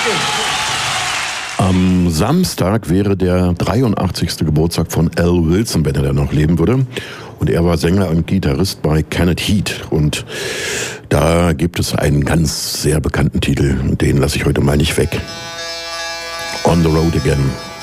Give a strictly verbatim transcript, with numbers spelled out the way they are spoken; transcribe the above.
Am Samstag wäre der dreiundachtzigste Geburtstag von Al Wilson, wenn er da noch leben würde. Und er war Sänger und Gitarrist bei Kenneth Heat. Und da gibt es einen ganz sehr bekannten Titel, den lasse ich heute mal nicht weg. On the Road Again.